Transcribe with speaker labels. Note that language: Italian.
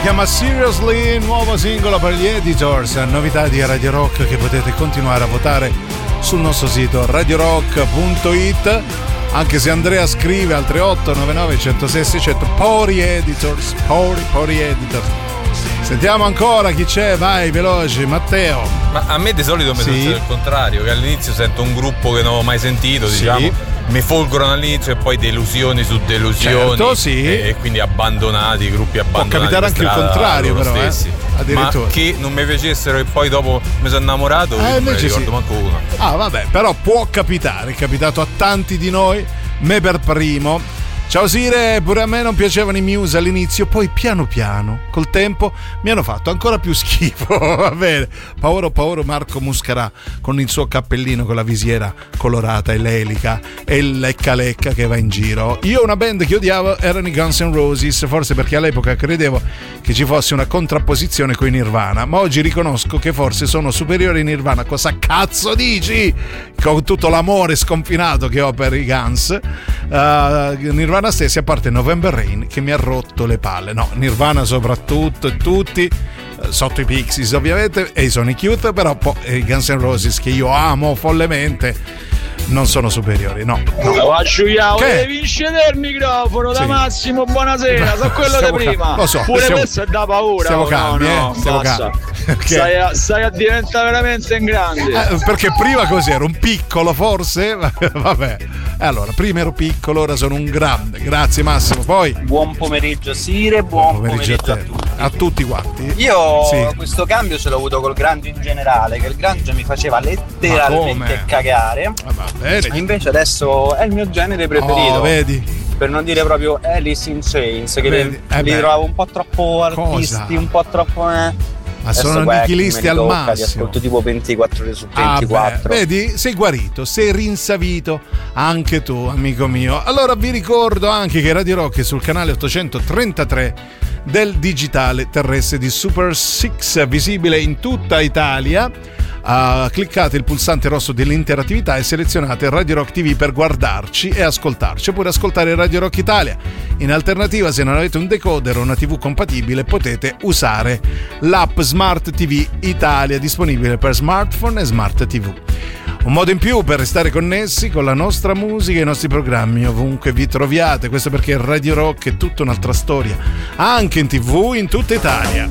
Speaker 1: chiama Seriously, nuovo singolo per gli Editors, novità di Radio Rock che potete continuare a votare sul nostro sito radiorock.it, anche se Andrea scrive al 3899 106 600 Pori Editors, Pori Editors. Sentiamo ancora chi c'è, vai veloci, Matteo.
Speaker 2: Ma a me di solito mi succede il contrario, che all'inizio sento un gruppo che non ho mai sentito, diciamo. Mi folgorano all'inizio e poi delusioni su delusioni,
Speaker 1: certo, sì.
Speaker 2: e quindi abbandonati, gruppi abbandonati.
Speaker 1: Può capitare anche il contrario, però,
Speaker 2: ma che non mi piacessero e poi dopo mi sono innamorato, non me ne ricordo manco uno.
Speaker 1: Ah vabbè, però può capitare, è capitato a tanti di noi, me per primo. Ciao Sire, pure a me non piacevano i Muse all'inizio, poi piano piano, col tempo, mi hanno fatto ancora più schifo, va bene. Paolo Marco Muscarà con il suo cappellino con la visiera colorata e l'elica e il lecca che va in giro. Io una band che odiavo erano i Guns N' Roses, forse perché all'epoca credevo che ci fosse una contrapposizione con i Nirvana, ma oggi riconosco che forse sono superiori ai Nirvana. Cosa cazzo dici? Con tutto l'amore sconfinato che ho per i Guns, Nirvana stessi, a parte November Rain che mi ha rotto le palle. No, Nirvana soprattutto e tutti, sotto i Pixies ovviamente e i Sonic Youth, però i Guns N' Roses che io amo follemente non sono superiori, no.
Speaker 3: Vince del microfono da Massimo, buonasera, so quello di prima.
Speaker 1: Lo so,
Speaker 3: pure questo è da paura.
Speaker 1: Siamo calmi, stiamo calmi.
Speaker 3: Okay. Stai a diventare veramente in grande.
Speaker 1: Perché prima così ero un piccolo forse. Vabbè. Allora, prima ero piccolo, ora sono un grande. Grazie Massimo. Poi
Speaker 4: buon pomeriggio Sire, buon pomeriggio a tutti.
Speaker 1: A tutti quanti.
Speaker 4: Io questo cambio ce l'ho avuto col grunge in generale, che il grunge mi faceva letteralmente cagare.
Speaker 1: Bene.
Speaker 4: Invece adesso è il mio genere preferito.
Speaker 1: Vedi?
Speaker 4: Per non dire proprio Alice in Chains, che li trovavo un po' troppo artisti, un po' troppo
Speaker 1: ma sono nichilisti al massimo.
Speaker 4: Li ascolto tipo 24 ore su 24.
Speaker 1: Vedi, sei guarito, sei rinsavito anche tu, amico mio. Allora vi ricordo anche che Radio Rock è sul canale 833 del digitale terrestre di Super 6, visibile in tutta Italia. Cliccate il pulsante rosso dell'interattività e selezionate Radio Rock TV per guardarci e ascoltarci, oppure ascoltare Radio Rock Italia. In alternativa, se non avete un decoder o una TV compatibile, potete usare l'app Smart TV Italia, disponibile per smartphone e smart TV. Un modo in più per restare connessi con la nostra musica e i nostri programmi ovunque vi troviate. Questo perché Radio Rock è tutta un'altra storia, anche in TV in tutta Italia.